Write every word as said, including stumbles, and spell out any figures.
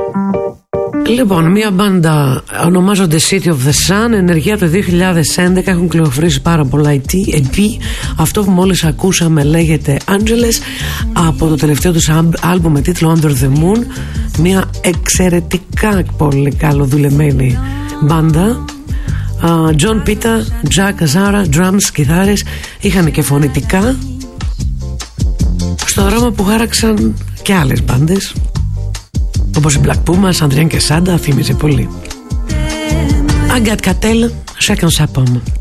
Λοιπόν, μια μπάντα ονομάζονται City of the Sun, ενεργεία το δύο χιλιάδες έντεκα, έχουν κυκλοφορήσει πάρα πολλά ι πι. Αυτό που μόλις ακούσαμε λέγεται Angeles, από το τελευταίο τους άλμπου με τίτλο Under the Moon. Μια εξαιρετικά πολύ καλοδουλεμένη μπάντα. John Pita, Jack Azara, drums, κιθάρες, είχαν και φωνητικά, στο δρόμο που χάραξαν και άλλες μπάντες όπως η Black Pumas, Andrian και Sanda, θύμιζε πολύ. Agathe Cattell, Chacun sa pomme.